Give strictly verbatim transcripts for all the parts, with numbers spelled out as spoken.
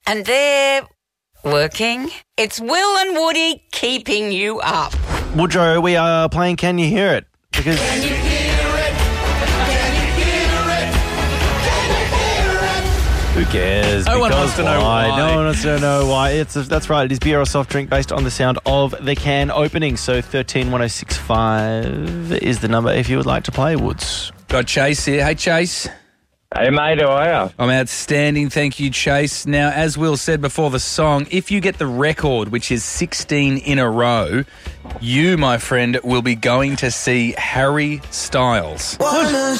And they're working. It's Will and Woody keeping you up. Woodrow, we are playing Can You Hear It? Because Can you hear it? Can you hear it? Can you hear it? who cares? No one Because wants to know why. No one wants to know why. It's a, that's right. It is beer or soft drink based on the sound of the can opening. So thirteen one oh six five is the number if you would like to play, Woods. Got Chase here. Hey, Chase. Hey, mate, how are you? I'm outstanding. Thank you, Chase. Now, as Will said before the song, if you get the record, which is sixteen in a row, you, my friend, will be going to see Harry Styles. You'll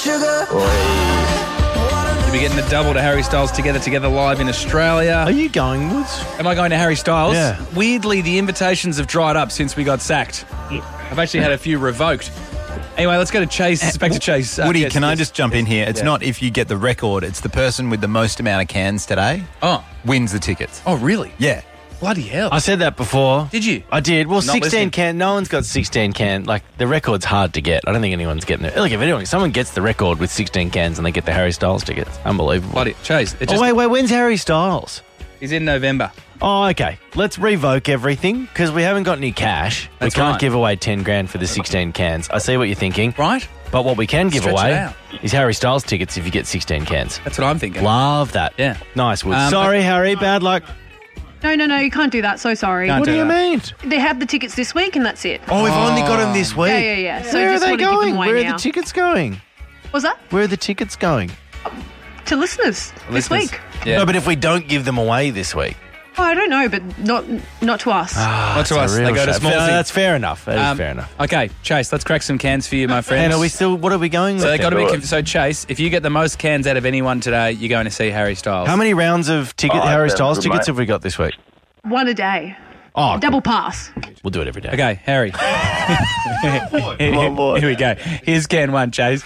be getting a double to Harry Styles Together Together live in Australia. Are you going, Woods? Am I going to Harry Styles? Yeah. Weirdly, the invitations have dried up since we got sacked. I've actually had a few revoked. Anyway, let's go to Chase. Back to Chase. Uh, Woody, yes, can I yes. just jump in here? It's Yeah. not if you get the record, it's the person with the most amount of cans today Oh. wins the tickets. Oh, really? Yeah. Bloody hell. I said that before. Did you? I did. Well, Not sixteen listening. can. No one's got sixteen can. Like, the record's hard to get. I don't think anyone's getting it. Look, if anyone, someone gets the record with sixteen cans and they get the Harry Styles tickets, unbelievable. Bloody Chase. It Oh, just, wait, wait. When's Harry Styles? He's in November. Oh, okay. Let's revoke everything because we haven't got any cash. That's we can't right. give away ten grand for the sixteen cans. I see what you're thinking. Right? But what we can give Stretch it away out. is Harry Styles tickets if you get sixteen cans. That's what I'm thinking. Love that. Yeah. Nice, Woods. Um, Sorry, Harry. Bad luck. No, no, no, you can't do that. So sorry. Can't What do do you that. mean? They have the tickets this week and that's it. Oh, we've only got them this week. Yeah, yeah, yeah. So Where are just they want to give going? them away Where now. are the tickets going? Was that? Where are the tickets going? To listeners, this Listeners. week. Yeah. No, but if we don't give them away this week. Oh, I don't know, but not not to us. Ah, Not to that's us. a They real go to shame. Smallsy. No, that's fair enough. That is Um, fair enough. Okay, Chase, let's crack some cans for you, my friend. And are we still, what are we going So with? they got to then? be conf- so Chase, if you get the most cans out of anyone today, you're going to see Harry Styles. How many rounds of ticket, Oh, Harry sounds Styles good, tickets mate. have we got this week? One a day. Oh, Double pass. we'll do it every day. Okay, Harry. Come on, boy. Here we go. Here's can one, Chase.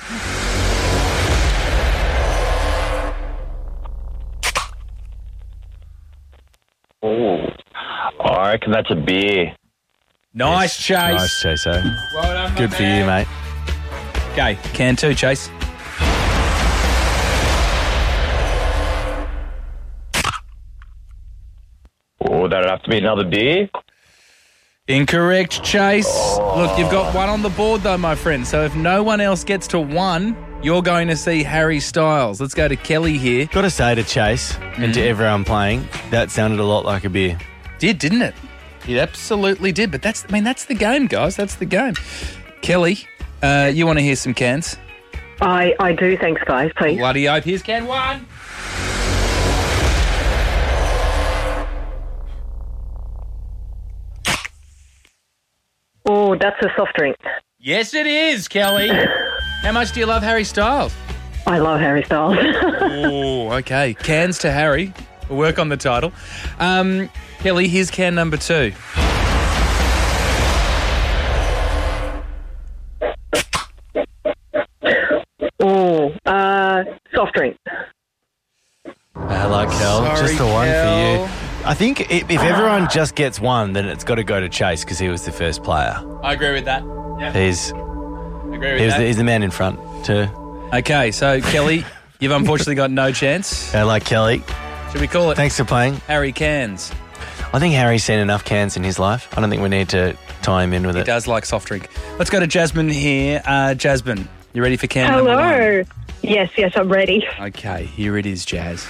Oh, I reckon that's a beer. Nice, Chase. Nice, Chase. eh? Well done, my Good for man. you, mate. Okay, can two, Chase. Oh, that'd have to be another beer. Incorrect, Chase. Look, you've got one on the board, though, my friend. So if no one else gets to one, you're going to see Harry Styles. Let's go to Kelly here. Got to say to Chase and to everyone playing, that sounded a lot like a beer. Did, didn't it? It absolutely did. But that's, I mean, that's the game, guys. That's the game. Kelly, uh, you want to hear some cans? I, I do, thanks, guys, please. Bloody oath. Here's can one. Oh, that's a soft drink. Yes, it is, Kelly. How much do you love Harry Styles? I love Harry Styles. Oh, okay. Cans to Harry. We'll work on the title. Um, Kelly, here's can number two. oh, uh, soft drink. Bad luck, Kel. Sorry, Just the one Kel. for you. I think if, if everyone just gets one, then it's got to go to Chase because he was the first player. I agree with that. Yeah, He's, I agree with he was that. the, he's the man in front, too. Okay, so Kelly, you've unfortunately got no chance. I like Kelly. Should we call it Thanks for playing. Harry Cans? I think Harry's seen enough cans in his life. I don't think we need to tie him in with He it. does like soft drink. Let's go to Jasmine here. Uh, Jasmine, you ready for can number one? Hello. Yes, yes, I'm ready. Okay, here it is, Jazz.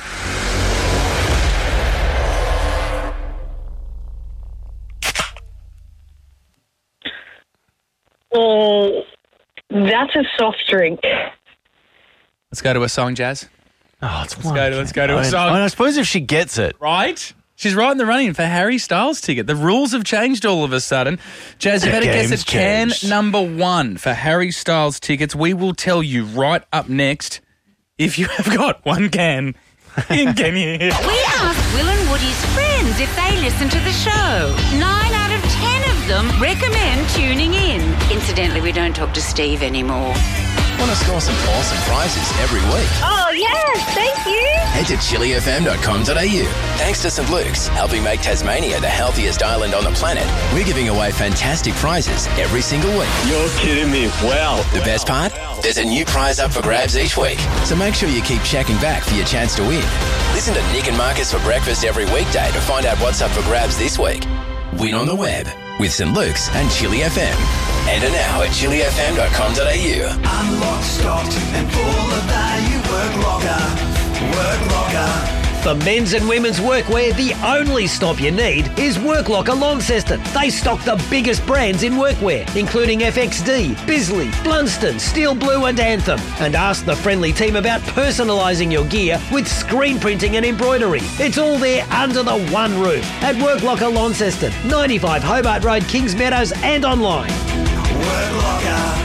Oh, that's a soft drink. Let's go to a song, Jazz. Oh, it's Let's go to, let's go to I, a mean, song. I suppose if she gets it. Right? She's right in the running for Harry Styles ticket. The rules have changed all of a sudden. Jazz, you've The had a guess game's at can changed. number one for Harry Styles tickets. We will tell you right up next if you have got one can in Can You Hear? We asked Will and Woody's friends if they listen to the show. Nine out of ten of them recommend tuning in. Incidentally, we don't talk to Steve anymore. Want to score some awesome prizes every week? Oh, yes, thank you. Head to chili f m dot com dot a u. Thanks to Saint Luke's, helping make Tasmania the healthiest island on the planet, we're giving away fantastic prizes every single week. You're kidding me. Wow. The best part? There's a new prize up for grabs each week, so make sure you keep checking back for your chance to win. Listen to Nick and Marcus for breakfast every weekday to find out what's up for grabs this week. Win on the web with Saint Luke's and Chili F M. Enter now at chili f m dot com dot a u. Unlocked, stocked, and full of value. Work locker. Work locker. For men's and women's workwear, the only stop you need is Worklocker Launceston. They stock the biggest brands in workwear, including F X D, Bisley, Blunston, Steel Blue and Anthem. And ask the friendly team about personalising your gear with screen printing and embroidery. It's all there under the one roof at Worklocker Launceston, ninety-five Hobart Road, Kings Meadows, and online. Worklocker.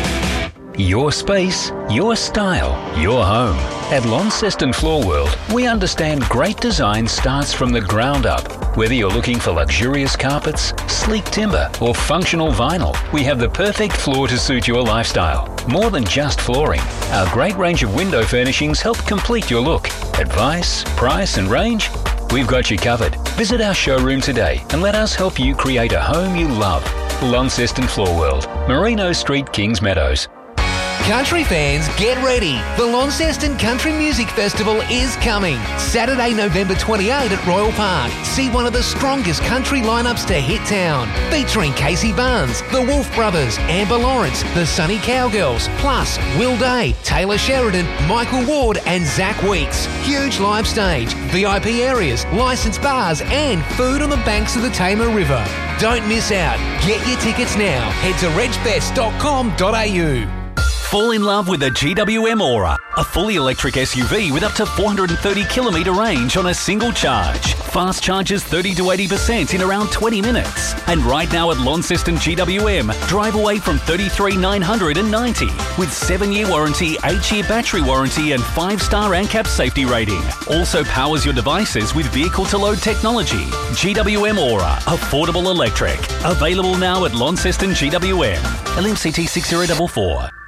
Your space, your style, your home. At Launceston Floor World, we understand great design starts from the ground up. Whether you're looking for luxurious carpets, sleek timber, or functional vinyl, we have the perfect floor to suit your lifestyle. More than just flooring, our great range of window furnishings help complete your look. Advice, price, and range? We've got you covered. Visit our showroom today and let us help you create a home you love. Launceston Floor World, Merino Street, Kings Meadows. Country fans, get ready. The Launceston Country Music Festival is coming. Saturday, November twenty-eighth at Royal Park. See one of the strongest country lineups to hit town. Featuring Casey Barnes, the Wolf Brothers, Amber Lawrence, the Sunny Cowgirls, plus Will Day, Taylor Sheridan, Michael Ward and Zach Weeks. Huge live stage, V I P areas, licensed bars and food on the banks of the Tamar River. Don't miss out. Get your tickets now. Head to reg fest dot com dot a u. Fall in love with the G W M Aura, a fully electric S U V with up to four hundred thirty kilometre range on a single charge. Fast charges thirty to eighty percent in around twenty minutes. And right now at Launceston G W M, drive away from thirty-three thousand nine hundred ninety with seven-year warranty, eight-year battery warranty and five-star ANCAP safety rating. Also powers your devices with vehicle-to-load technology. G W M Aura, affordable electric. Available now at Launceston G W M. L M C T six zero four four.